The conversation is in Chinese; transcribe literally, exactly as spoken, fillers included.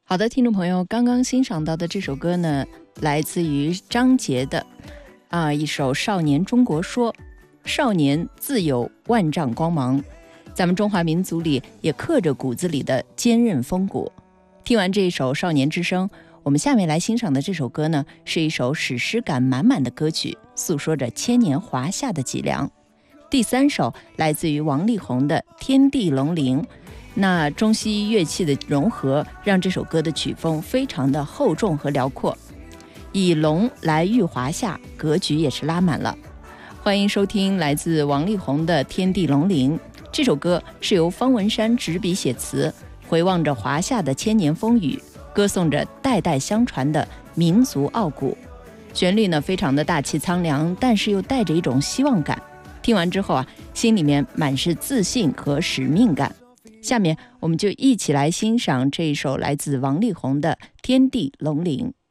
好的，听众朋友，刚刚欣赏到的这首歌呢，来自于张杰的啊一首《少年中国说》。少年自有万丈光芒，咱们中华民族里也刻着骨子里的坚韧风骨。听完这一首《少年之声》，我们下面来欣赏的这首歌呢，是一首史诗感满满的歌曲，诉说着千年华夏的脊梁。第三首来自于王力宏的《天地龙鳞》。那中西乐器的融合，让这首歌的曲风非常的厚重和辽阔，以龙来喻华夏，格局也是拉满了。欢迎收听来自王力宏的《天地龙鳞》。这首歌是由方文山执笔写词，回望着华夏的千年风雨，歌颂着代代相传的民族傲骨。旋律呢非常的大气苍凉，但是又带着一种希望感。听完之后啊，心里面满是自信和使命感。下面我们就一起来欣赏这一首来自王力宏的《天地龙鳞》。